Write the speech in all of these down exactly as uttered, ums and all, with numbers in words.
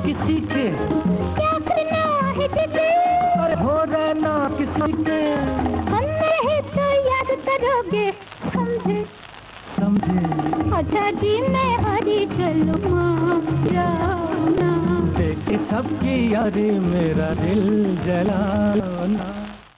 किसी के, क्या करना है जिसे, और हो रहना किसी के, हम रहे तो याद करोगे, समझे समझे। अच्छा जी मैं हरी चलूं जाना, देखे सबकी यारी मेरा दिल जलाना।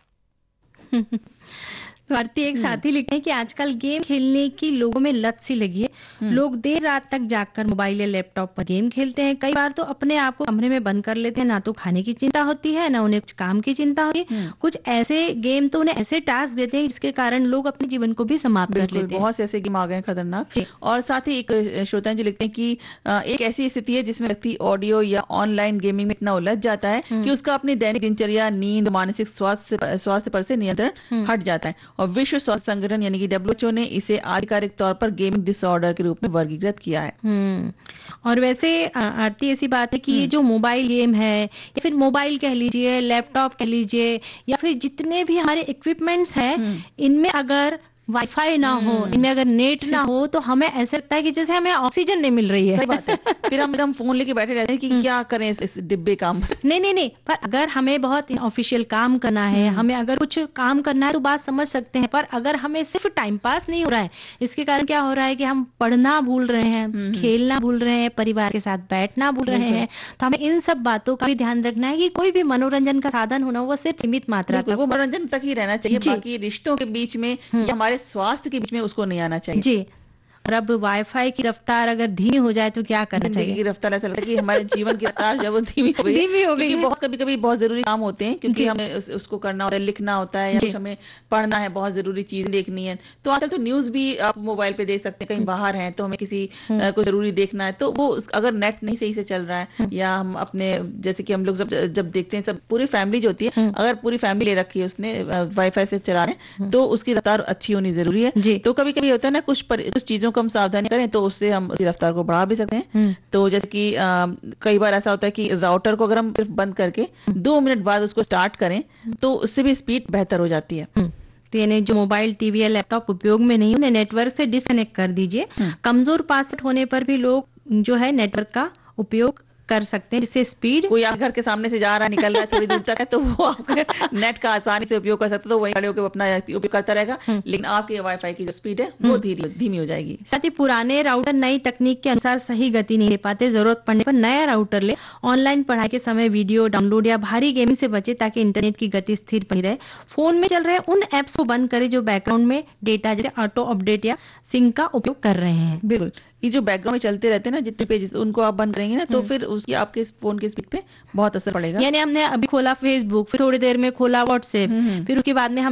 भारती एक साथी लिखते हैं कि आजकल गेम खेलने की लोगों में लत सी लगी है। लोग देर रात तक जागकर मोबाइल या लैपटॉप पर गेम खेलते हैं। कई बार तो अपने आप को कमरे में बंद कर लेते हैं। ना तो खाने की चिंता होती है, ना उन्हें कुछ काम की चिंता होती है। कुछ ऐसे गेम तो उन्हें ऐसे टास्क देते हैं जिसके कारण लोग अपने जीवन को भी समाप्त कर लेते हैं। बहुत से ऐसे गेम आ गए हैं खतरनाक। और साथ ही एक श्रोता जी लिखते हैं कि एक ऐसी स्थिति है जिसमें व्यक्ति ऑडियो या ऑनलाइन गेमिंग में इतना उलझ जाता है कि उसका अपनी दैनिक दिनचर्या, नींद, मानसिक स्वास्थ्य स्वास्थ्य पर से नियंत्रण हट जाता है। और विश्व स्वास्थ्य संगठन यानी कि डब्ल्यू एच ओ ने इसे आधिकारिक तौर पर गेमिंग डिसऑर्डर के रूप में वर्गीकृत किया है। हम्म और वैसे आरती ऐसी बात है कि ये जो मोबाइल गेम है या फिर मोबाइल कह लीजिए, लैपटॉप कह लीजिए, या फिर जितने भी हमारे इक्विपमेंट्स हैं, इनमें अगर वाईफाई ना हो, इनमें अगर नेट ना हो, तो हमें ऐसा लगता है कि जैसे हमें ऑक्सीजन नहीं मिल रही है। सही बात है। फिर हम एकदम फोन लेके बैठे रहते हैं कि क्या करें इस, इस डिब्बे काम। नहीं नहीं नहीं पर अगर हमें बहुत ऑफिशियल काम करना है, हमें अगर कुछ काम करना है तो बात समझ सकते हैं। पर अगर हमें सिर्फ टाइम पास नहीं हो रहा है, इसके कारण क्या हो रहा है कि हम पढ़ना भूल रहे हैं, खेलना भूल रहे हैं, परिवार के साथ बैठना भूल रहे हैं, तो हमें इन सब बातों का भी ध्यान रखना है कि कोई भी मनोरंजन का साधन होना वो सिर्फ सीमित मात्रा तक, वो मनोरंजन तक ही रहना चाहिए। बाकी रिश्तों के बीच में या हमारे स्वास्थ्य के बीच में उसको नहीं आना चाहिए। जी। और अब वाईफाई की रफ्तार अगर धीमी हो जाए तो क्या करना चाहिए? की रफ्तार ऐसा लगता है कि हमारे जीवन की रफ्तार जब वो धीमी हो गई धीमी हो गई है। बहुत कभी कभी बहुत जरूरी काम होते हैं, क्योंकि हमें उस, उसको करना होता है, लिखना होता है, या कुछ हमें पढ़ना है, बहुत जरूरी चीज देखनी है। तो आजकल तो न्यूज भी आप मोबाइल पे देख सकते हैं। कहीं बाहर हैं तो हमें किसी कुछ जरूरी देखना है, तो वो अगर नेट नहीं सही से चल रहा है, या हम अपने जैसे कि हम लोग जब जब देखते हैं, सब पूरी फैमिली जो होती है, अगर पूरी फैमिली ले रखी है उसने वाईफाई से चला रहे हैं, तो उसकी रफ्तार अच्छी होनी जरूरी है। तो कभी कभी होता है ना, कुछ कुछ चीजों को हम सावधानी करें तो उससे हम उसकी रफ्तार को बढ़ा भी सकते हैं। तो जैसे कि आ, कई बार ऐसा होता है कि राउटर को अगर हम सिर्फ बंद करके दो मिनट बाद उसको स्टार्ट करें तो उससे भी स्पीड बेहतर हो जाती है। तो यानी जो मोबाइल, टीवी या लैपटॉप उपयोग में नहीं, उन्हें नेटवर्क से डिस्कनेक्ट कर दीजिए। कमजोर पासवर्ड होने पर भी लोग जो है नेटवर्क का उपयोग कर सकते हैं, जिससे स्पीड, कोई आपके घर के सामने से जा रहा है, निकल रहा है, थोड़ी दूर तक है, तो वो आपके नेट का आसानी से उपयोग कर सकते, तो वही खड़े होकर अपना उपयोग करता रहेगा। लेकिन आपके वाईफाई की जो स्पीड है वो धीरे धीमी हो जाएगी। साथ ही पुराने राउटर नई तकनीक के अनुसार सही गति नहीं दे पाते। जरूरत पड़ने पर नया राउटर ले। ऑनलाइन पढ़ाई के समय वीडियो डाउनलोड या भारी गेमिंग से बचे, ताकि इंटरनेट की गति स्थिर बनी रहे। फोन में चल रहे उन एप्स को बंद करें जो बैकग्राउंड में डेटा जैसे ऑटो अपडेट या सिंक का उपयोग कर रहे हैं। बिल्कुल, ये जो बैकग्राउंड में चलते रहते हैं ना जितने पेजेस, उनको आप बंद करेंगे ना, तो फिर उसकी आपके फोन की स्पीड पे बहुत असर पड़ेगा। यानी हमने अभी खोला फेसबुक, फिर थोड़ी देर में खोला व्हाट्सएप, फिर उसके बाद में हम